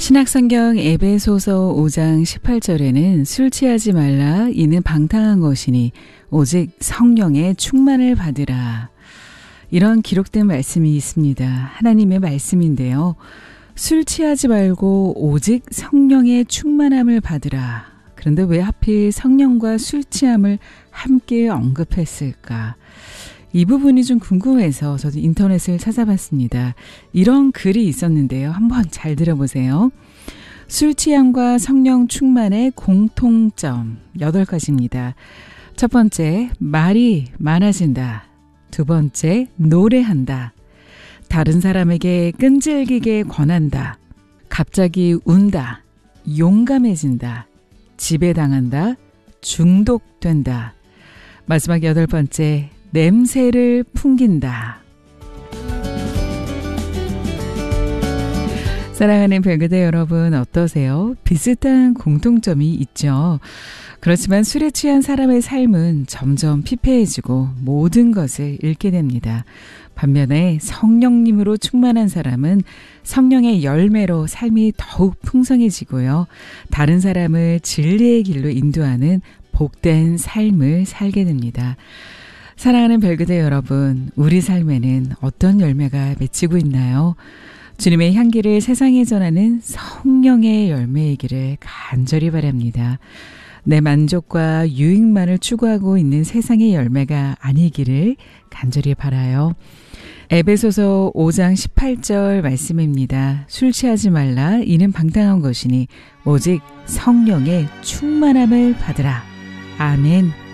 신약성경 에베소서 5장 18절에는 술 취하지 말라 이는 방탕한 것이니 오직 성령의 충만을 받으라. 이런 기록된 말씀이 있습니다. 하나님의 말씀인데요. 술 취하지 말고 오직 성령의 충만함을 받으라. 그런데 왜 하필 성령과 술 취함을 함께 언급했을까? 이 부분이 좀 궁금해서 저도 인터넷을 찾아봤습니다. 이런 글이 있었는데요. 한번 잘 들어보세요. 술 취함과 성령 충만의 공통점 8가지입니다. 첫 번째, 말이 많아진다. 두 번째, 노래한다. 다른 사람에게 끈질기게 권한다. 갑자기 운다. 용감해진다. 지배당한다. 중독된다. 마지막 8번째, 냄새를 풍긴다. 사랑하는 별그대 여러분 어떠세요? 비슷한 공통점이 있죠. 그렇지만 술에 취한 사람의 삶은 점점 피폐해지고 모든 것을 잃게 됩니다. 반면에 성령님으로 충만한 사람은 성령의 열매로 삶이 더욱 풍성해지고요. 다른 사람을 진리의 길로 인도하는 복된 삶을 살게 됩니다. 사랑하는 별그대 여러분, 우리 삶에는 어떤 열매가 맺히고 있나요? 주님의 향기를 세상에 전하는 성령의 열매이기를 간절히 바랍니다. 내 만족과 유익만을 추구하고 있는 세상의 열매가 아니기를 간절히 바라요. 에베소서 5장 18절 말씀입니다. 술 취하지 말라 이는 방탕한 것이니 오직 성령의 충만함을 받으라. 아멘.